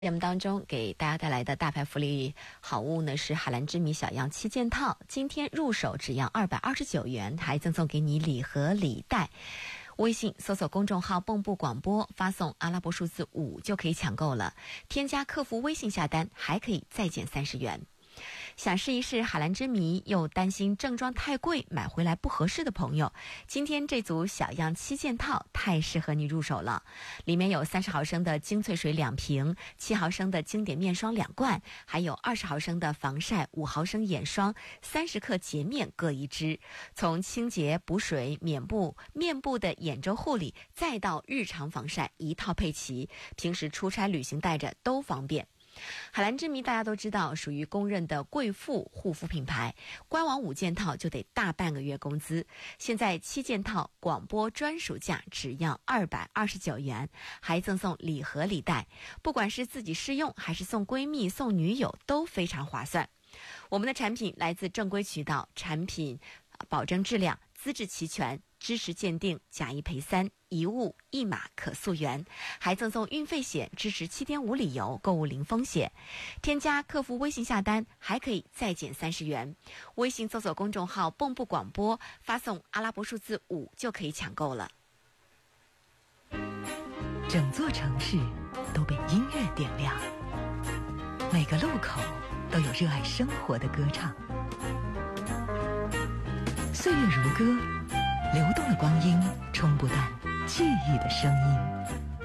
节目当中给大家带来的大牌福利好物呢是海蓝之谜小样7件套，今天入手只要229元，还赠送给你礼盒礼袋。微信搜索公众号蚌埠广播，发送阿拉伯数字5就可以抢购了，添加客服微信下单还可以再减30元。想试一试海蓝之谜又担心正装太贵买回来不合适的朋友，今天这组小样7件套太适合你入手了。里面有30毫升的精粹水2瓶，7毫升的经典面霜2罐，还有20毫升的防晒，5毫升眼霜，30克洁面各1支。从清洁补水面部的眼周护理，再到日常防晒，一套配齐，平时出差旅行带着都方便。海蓝之谜大家都知道，属于公认的贵妇护肤品牌，官网5件套就得大半个月工资，现在7件套广播专属价只要229元，还赠送礼盒礼袋，不管是自己试用还是送闺蜜送女友都非常划算。我们的产品来自正规渠道，产品保证质量，资质齐全，支持鉴定，假1赔3，一物一码可溯源，还赠送运费险，支持7天无理由，购物零风险。添加客服微信下单还可以再减30元。微信搜索公众号蚌埠广播，发送阿拉伯数字5就可以抢购了。 整座城市都被音乐点亮，每个路口都有热爱生活的歌唱。岁月如歌，流动的光阴冲不淡记忆的声音。